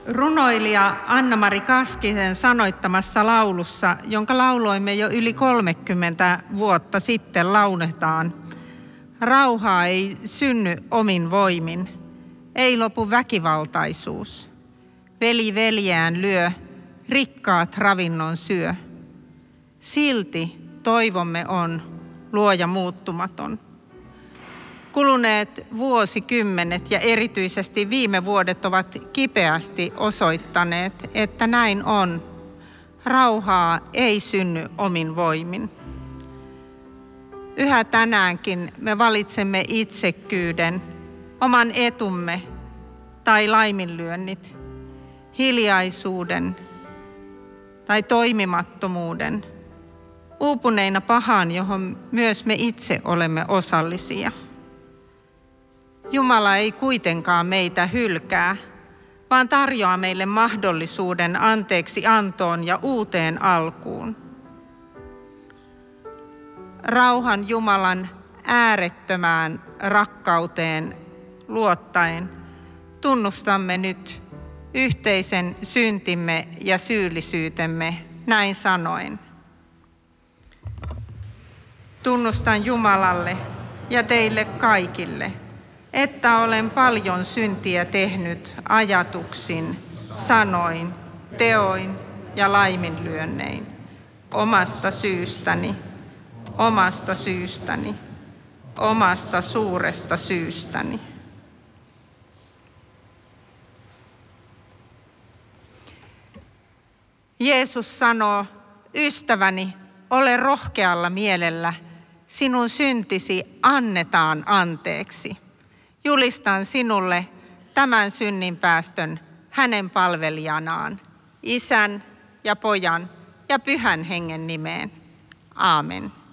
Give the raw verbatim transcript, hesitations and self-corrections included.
Runoilija Anna-Mari Kaskisen sanoittamassa laulussa, jonka lauloimme jo yli kolmekymmentä vuotta sitten, lauletaan: rauhaa ei synny omin voimin, ei lopu väkivaltaisuus. Veli veljeään lyö, rikkaat ravinnon syö. Silti toivomme on luoja muuttumaton. Kuluneet vuosikymmenet ja erityisesti viime vuodet ovat kipeästi osoittaneet, että näin on. Rauhaa ei synny omin voimin. Yhä tänäänkin me valitsemme itsekkyyden, oman etumme tai laiminlyönnit, hiljaisuuden tai toimimattomuuden, uupuneina pahaan, johon myös me itse olemme osallisia. Jumala ei kuitenkaan meitä hylkää, vaan tarjoaa meille mahdollisuuden anteeksi antoon ja uuteen alkuun. Rauhan Jumalan äärettömään rakkauteen luottaen tunnustamme nyt yhteisen syntimme ja syyllisyytemme näin sanoen. Tunnustan Jumalalle ja teille kaikille, että olen paljon syntiä tehnyt ajatuksin, sanoin, teoin ja laiminlyönnein, omasta syystäni, omasta syystäni, omasta suuresta syystäni. Jeesus sanoo: ystäväni, ole rohkealla mielellä, sinun syntisi annetaan anteeksi. Julistan sinulle tämän synninpäästön hänen palvelijanaan, Isän ja Pojan ja Pyhän Hengen nimeen. Aamen.